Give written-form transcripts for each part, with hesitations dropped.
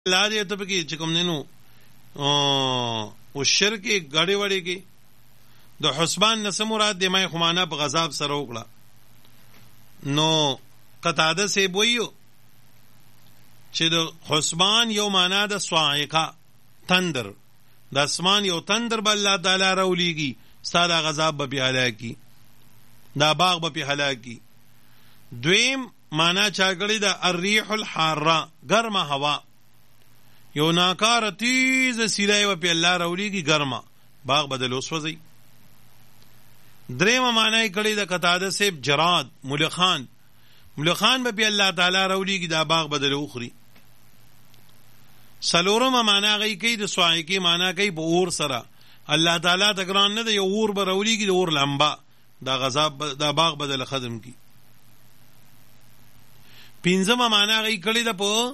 الله دې ته پکې چې کوم دینو او شرک غړې وړې کې د حسبان نه مراد د مې خمانه په غضب سره وکړه. نو قتاده سے بویو چې د حسبان یو معنا د صاعقه تندر، د اسمان یو تندر به الله تعالی راولېږي، ستاسو غضب به په هلاکی، دا باغ به په هلاکی. دویم معنا چا کړی د الريح الحاره، ګرمه هوا، یو ناکار تیز سیلای و په الله راولېږي، ګرمه باغ بدل وسوځي. دریم معنا کړی د قتاده سے جراد، ملخان، ملخان به په الله تعالی راولېږي، دا باغ بدل وخوري. سلورم معنا غي کوي د صاعقه معنا کوي په اور سره، الله تعالی تګران نه دی، یو اور به راولېږي، د اور لمبا، دا غضب دا باغ بدل ختم کی. پنځمه معنا غي کړی د په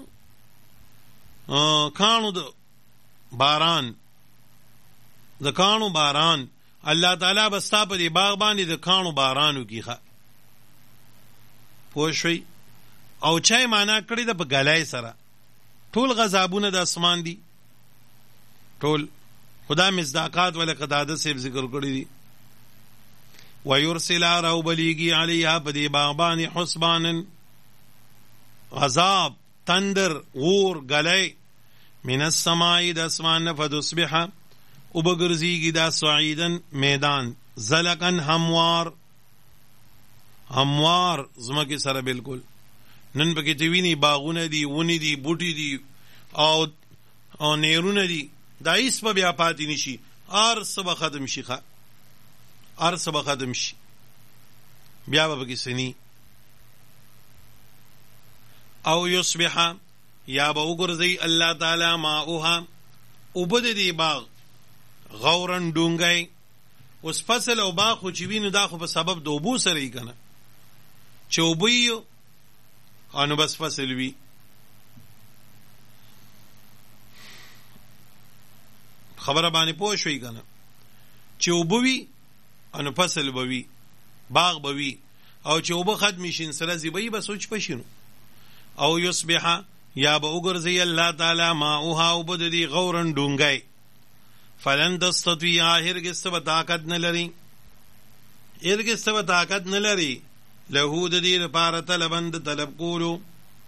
کانو د باران، د کانو باران، الله تعالی بستا په دی باغ باندې د کانو بارانو کیخه پوښوي. او چای معنا کړی د په غلای سره، ټول غضبونه د اسمان دي، ټول خدا مصداقات ولا قداده سے ذکر کړی دي. ويرسل راو بلیگی علیها په دی باغ باندې حسبانن، غضب، تندر، غور، غلای، من السماء د اسمان فتصبح او بگرزیگی دا صعیدن میدان، زلقن هموار، هموار زمکی سره بالکل. نن پکې ته ویني باغونه دي، ونی دي، بوټي دي او نیرونه دي، دا هیڅ په بیا پاتې نشي، هر څه به ختم شي، هر څه به ختم شي، بیا به پکې سني. او یصبح یا به وګرځي الله تعالی ماؤها اوبه د دې باغ غورن ډونګای. اوس فصل او باغ خو چې وینو دا خو په سبب د اوبو سره یې کنه، چې اوبه یو انو بس فصل وی. خبره باندې پوه شوي کنه، چې اوبه وی انو فصل به وی، باغ به وی، او چې اوبه ختم شي سره زیبې به سوچ پشینو. او یصبح یا به وګرځي الله تعالی ماؤها اوبه د دې غورن ډونګای، فلن تستطيع هرگز ته طاقت نه لري، هرگز ته طاقت نه لري له د دې لپاره طلبند طلب کولو،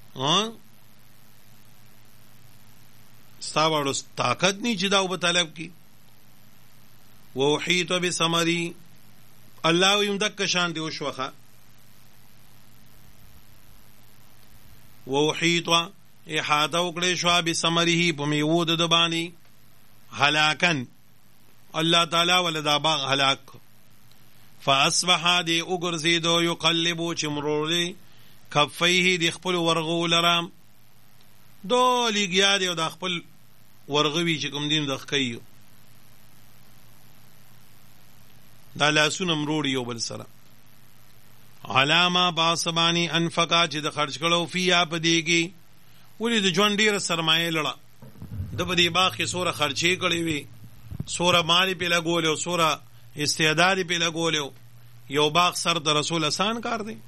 ستاوړو طاقت نه چې دا وب طلب کی. وحیط بثمری، الله یم دک شان دی وشوخه. وحیط احاطه وکړې شو بثمره په میوه د باندې، هلاکن الله تعالی ولدا باغ هلاک. فاصبح دی وګرځیدو یقلبو چې مروري کفیه دی خپل ورغو لرام، دو لګیا دی او د خپل ورغوي چې کوم دین د خکایو، دا لاسونه مروري یو بل سره. علامه باسبانی انفقا چې د خرج کړو فیا پدېږي، ولې د ژوند ډیره سرمایه لړه د په دې باغ کې سوره خرچې کړې وي، سوره مال په لګولې، سوره استعداد په لګولې. یو باغ سر د رسول آسان کار دی،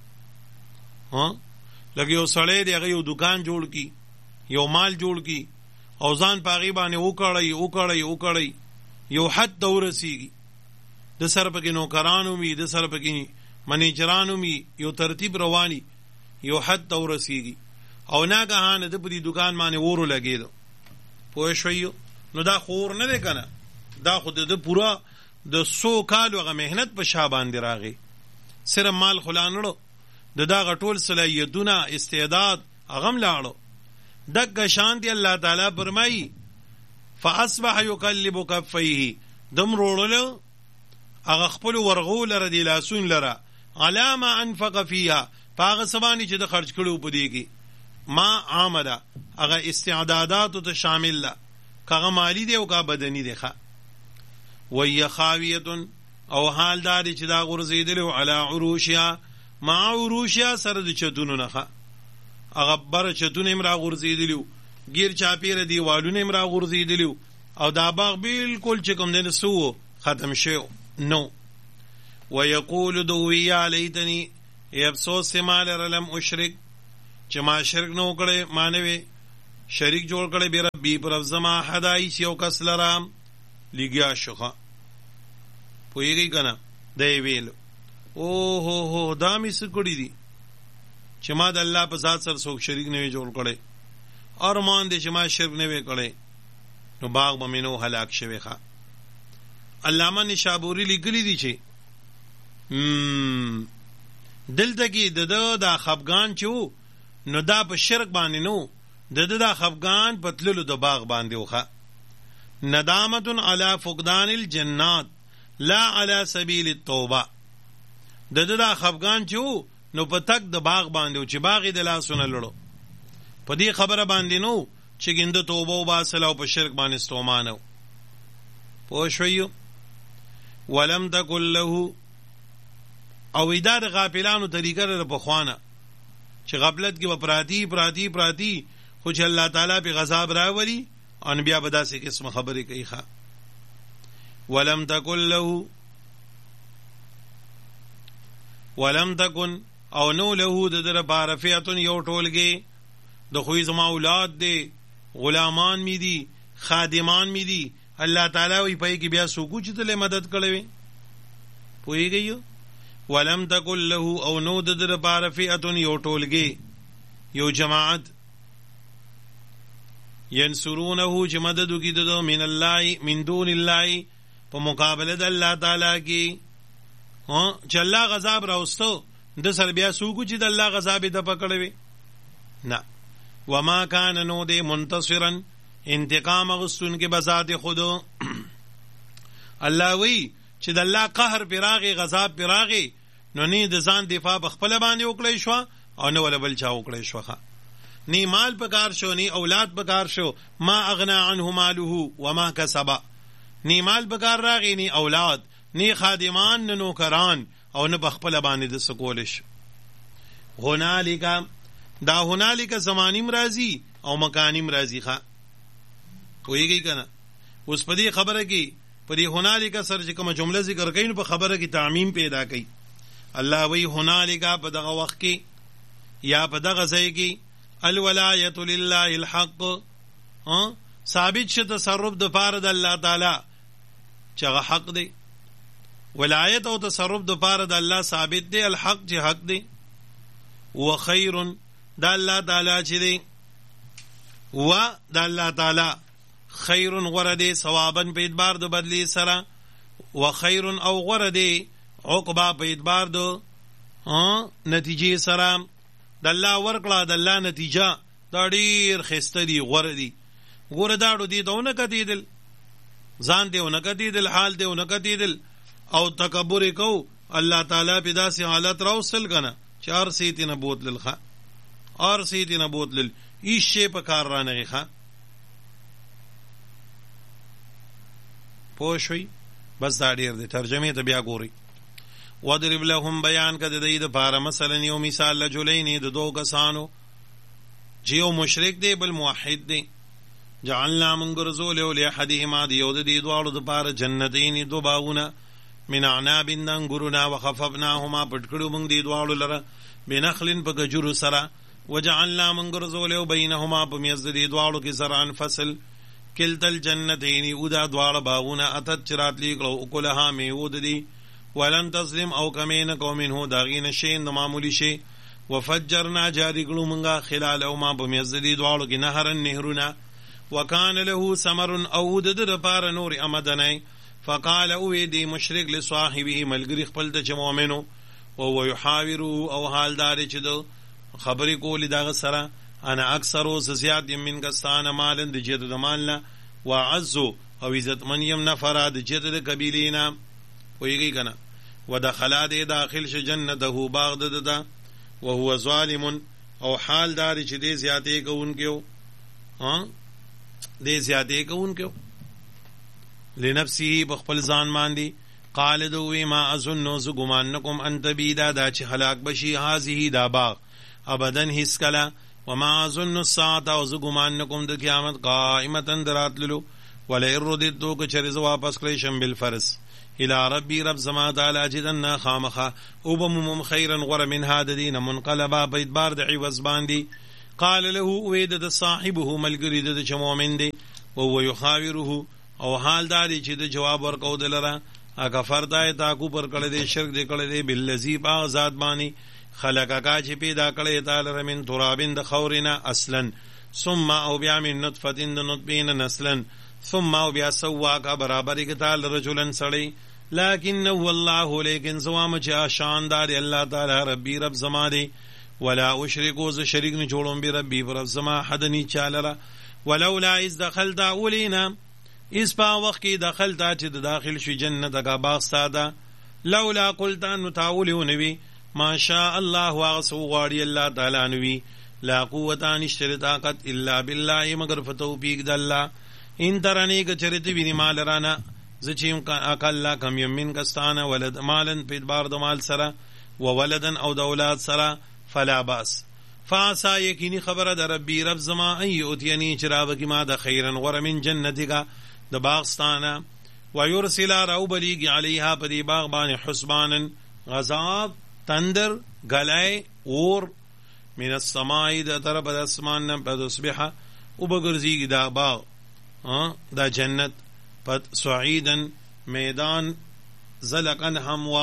لکه یو سړی دی هغه یو دکان جوړ کی، یو مال جوړ کی، او ځان پاغي باندې وکړی یو حد دورسیږي، د سر پکې نوکرانو می، د سر پکې منیجرانو می، یو ترتیب رواني، یو حد دورسیږي، او ناګهانه د دې دکان باندې ورو لګیدو. پوه شوي؟ نو دا خور نه دی کنه، دا خود د پورا د 100 کالو هغه مهنت په شا باندې راغی، سره مال خلانړو، د دا غټول صلاحیتونه استعداد هغه ملاړو. دغه شان دی الله تعالی فرمایي فاصبح يقلب كفيه، دم روړل هغه خپل ورغو لره دی لاسون لره، علامه انفق فيها، پاغه سبانی چې د خرج کړو پدېږي، ما عامله هغه استعدادات ته شامل ده، کغه مالی دی او کا بدنی دی ښه. وهي خاویه، او حال داري چې دا غرزیدلو علی عروشها، مع عروشها سره د چتونو نه، هغه بر چتونه امرا غرزیدلو، گیر چاپیر دیوالونه امرا غرزیدلو، او دا باغ بالکل چې کوم دنه سو ختم شو. نو ويقول دوی علیتنی، افسوس ما لرلم اشرک، چې ما شرک نو کړې، مانوي شریک جوړ کړی به ربي پر زما حدایث یو کس لرام لګیا شوخه پوهیږي کنه دی ویل او هو دا مې سکړی دي چې ما د الله په ذات سره څوک شریک نه جوړ کړي ارمان دې چې ما شرک نه وې کړي نو باغ به مې نو هلاک شوی ښه علامه نشابوري لیکلي دي چې دلته کې د خفګان چې نو دا په شرک باندې نو د خفګان په تللو د باغ باندې وخه ندامت علی فقدان الجنات لا علی سبیل التوبه د خفګان چې نو په تک د باغ باندې چې باغ د لاسونه لړو په دې خبره باندې نو چې ګند توبه او باسل او په شرک باندې استومانو پوه شویو ولم تکل له او اداره غافلانو طریقه ده په خوانه چې غفلت کې پراتی خو چې الله تعالی په غضب راولي انبیا به داسې قسم خبرې کوي ښا ولم تکن او نو له د در بارفیاتن یو ټولګي د خوې زما اولاد دي غلامان می دي خادمان می دي الله تعالی وی پای کې بیا سوکو چې ته مدد کړې پوهیږئ ولم تکن له او نو د در بارفیاتن یو ټولګي یو جماعت ینصرونه چې مدد وکړي د من دون الله په مقابله د الله تعالی کې چې الله غضب راوستو د سر بیا سوکو چې د الله غضب د پکړوي نه وما کان نو دې منتصرا انتقام غستون کې بذات خود الله وی چې د الله قهر پیراغي غضب پیراغي نو نه د ځان دفاع بخپل باندې وکړی شو او نو ول بل چا وکړی شو نی مال پکار شو نی اولاد پکار شو ما اغنا عنه ماله وما کسب نی مال پکار راغی نی اولاد نی خادمان نی نوکران او نه بخپل باندې د سکولش هنالک زمانیم راضی او مکانیم راضی ښا کویږي کنه اوس په دې خبره کې په دې هنالک سره چې کوم جمله ذکر کین په خبره کې تعمیم پیدا کړي الله وی هنالک په دغه وخت کې یا په دغه ځای کې الولایت لله الحق ثابت شه تصرف د پاره د الله تعالی چې حق دی ولایت او تصرف د پاره د الله ثابت دی الحق چې حق دی وخير د الله تعالی چې دی و د الله تعالی خیر غرده ثوابا په اعتبار د بدلی سره وخير او غرده عقبا په اعتبار د نتیجې سره د الله ورکړه د الله نتیجه دا ډیر خسته دی غوړه دی ګوره داړو دی دونه کتیدل ځان دیونه کتیدل حال دیونه کتیدل او تکبر کو الله تعالی په داسې حالت راوصل کنه چار سیتی نه بوتل ښه اور سیتی نه بوتل هیڅ شی په کار را نه ښه پوه شوي بس دا ډیر دی ترجمه ته بیا ګوري وضرب لهم بیان کده د دې لپاره مثلا یو مثال لجلین د دوه کسانو چې یو مشرک دی بل موحد دی جعلنا من غرزول له احدهما د یو د دې دواړو د لپاره جنتین دو باغونه من اعناب انغورنا وخففناهما پټکړو موږ دې دواړو لره بنخلن په گجرو سره وجعلنا من غرزول بینهما په میز دې دواړو کې زرعن فصل کلتل جنتین او دا دواړه باغونه اتت چرات لیکلو کلها میود دي ولن تظلم او کمین قومن هو داغین شین د معمولی شی وفجرنا جاری کړو مونږه خلال او ما په میزدي دواړو کې نهرن نهرونه وکان له ثمر او د لپاره نور امدنای فقال او دی مشرک لصاحبه ملګری خپل د مؤمنو او يحاور او حالدار چې د خبرې کولې دغه سره انا اکثر او زیات من کستان مالن د جد د مالنا وعز او عزت من يم نفر د جد د قبیلینا ویږي کنه ودخلا دې داخل ش جنته باغ دده وهو ظالم او حال دار چې دې زیاتې کوونکو دې زیاتې کوونکو لنفسه بخپل ځان باندې قال دوی ما اظن ز ګمان نکم ان تبیدا دا چې هلاک بشي هذه دا باغ ابدن هیڅ کلا وما اظن الساعه او ز ګمان نکم د قیامت قائمه دراتلو ولا يرددو که چرز واپس کړی شم بالفرس الى ربي رب زما تعالی جدنا خامخه او بمم خيرا غر من هذا دين منقلبا بيدبار د عوض باندې قال له وید د صاحبه ملګری د چې مؤمن دی او هو یخاوره او حال داری چې د جواب ورکو دلره اکفر دای تاکو پر کړه دې شرک دې کړه دې بالذی با ذات باندې خلقکا چې پیدا کړه تعالی من ترابین د خورنا اصلا ثم او بیا من نطفه د نطفین نسلا ثم او بیا سواک برابر کې تعالی رجلن سړی لكن هو الله لیکن زوام چې شاندار الله تعالی ربی رب زما دی ولا اشرکو ز شریک نه جوړوم به ربی رب زما حد نی چالره ولولا اذ دخلت اولینا اس پا وقت کې دخلت چې داخل شي جنت کا باغ ساده لولا قلت ان تعولونوی ما شاء الله واغسو غاړي الله تعالی نوی لا قوت ان طاقت الا بالله مگر فتوفیق د الله ان ترانی ک چرته ویني مال رانا زچیم اکلا کم یمن کستانه ولد مالن په بار د مال سره و ولدن او د اولاد سره فلا باس فاسا یقینی خبره در ربی رب زما ای اوتینی چراغ کی ما د خیرن غور من جنتک د باغستانه و یرسل راو بلیگی علیها پدی باغ بان حسبانا غضب تندر گلای اور من السماء د طرف د اسمان نه پد اصبح او بغرزی دا باغ دا جنت پد سعیدن میدان زلقن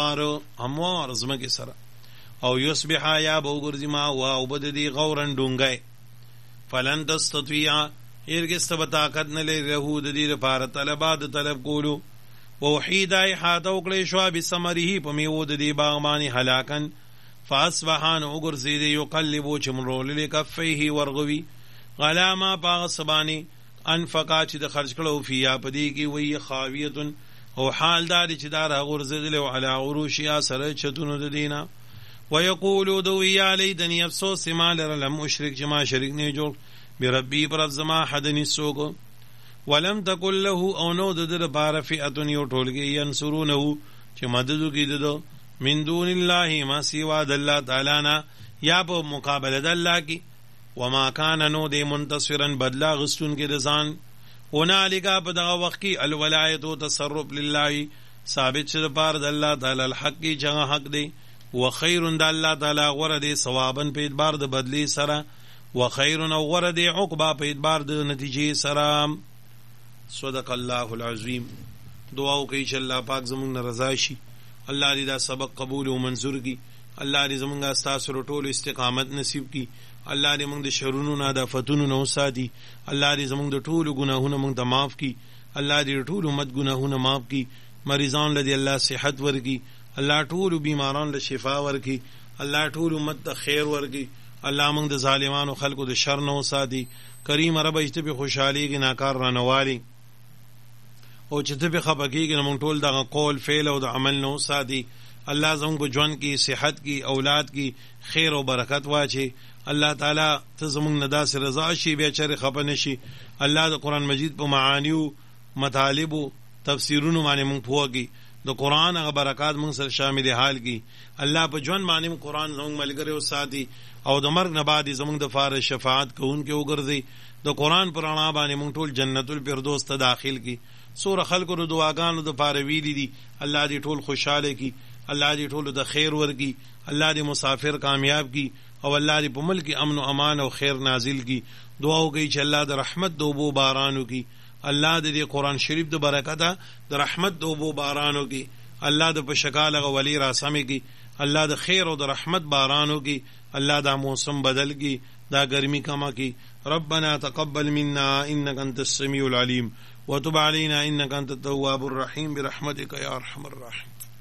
هموار زمکی سره او یصبح یا بغرزی ما او بددی غورن ډونګای فلن تستطيع ارګست بطاقت نه لري له د دې لپاره طلب کولو وحید احاطه وکړي شو به ثمره په میوه د دې باغ باندې هلاکن فاصبحان وګرځي دی یقلبو چمرول لکفیه ورغوی غلاما باغ سبانی انفقا چې د خرج کړو فیا پدی کی وی خاویه او حال دار چې دار غرزدل او علی عروشیا سره چتونو د دینا ويقولوا دو یا لیدنی افسوس ما لم اشرک جما شریک نه جوړ بربی پر زما حدنی سوګو ولم تکل له او نو د در بار فئتن یو ټولګي ينصرونه چې مدد کوي دو من دون الله ما سوا د الله تعالی نه یا په مقابله د الله کی وما كان نو د منتصرا بدلا غستون کې د ځان هنالک په دغه وخت کې الولایت او تصرف لله ثابت شد بار د الله تعالی الحق کی جگہ حق دی وخير د الله تعالی غره دی ثوابن په اعتبار د بدلی سره وخير او غره دی عقبا په اعتبار د نتیجې سره. صدق الله العظیم. دعا وکړئ چې الله پاک زموږ رضا شي، الله دې دا سبق قبول او منظور کړي، الله دې زموږ استاسو ټول استقامت نصیب کړي، الله دې موږ د شرونو نه د فتونو نه وساتي، الله دې زموږ د ټول ګناهونو موږ ته معاف کړي، الله دې ټول امت ګناهونه معاف کړي، مریضان له دې الله صحت ورکړي، الله ټول بیماران له شفا ورکړي، الله ټول امت ته خیر ورکړي، الله موږ د ظالمانو خلقو د شر نه وساتي. کریم رب ایت به خوشحالي کې ناکار رانوالي او چې ته به خپګیږي نو موږ ټول دغه قول فعل او د عمل نه وساتي. الله زموږ په ژوند کې صحت کې اولاد کې خیر او برکت واچي. الله تعالی ته زموږ نه داسې رضا شي بیا چېرې خفه نشي. الله د قرآن مجید په معانی او مطالب او تفسیرونو باندې موږ پوهږي، د قرآن هغه برکات موږ سره شامل حال کی. الله په ژوند باندې قرآن زموږ ملګری او ساتي او د مرګ نه بعد زموږ د فار شفاعت کوونکې وګرځي. د قرآن پر رڼا باندې موږ ټول جنت الفردوس ته داخل کی. سوره خلقو د دعاګانو د پاره ویلي دي، الله دې ټول خوشاله کی، الله دې ټول د خیر ورکی، الله دې مسافر کامیاب کی او الله دې په ملک امن او امان او خیر نازل کی. دعا وکړئ چې الله د رحمت د اوبو بارانو کی، الله دې قرآن شریف د برکته د رحمت د اوبو بارانو کی، الله د په شکاله ولی را سمې کی، الله د خیر او د رحمت بارانو کی، الله دا موسم بدل کی، دا گرمی کما کی. ربنا تقبل منا انك انت السميع العليم وتب علينا انك انت التواب الرحيم برحمتك يا ارحم الراحمين.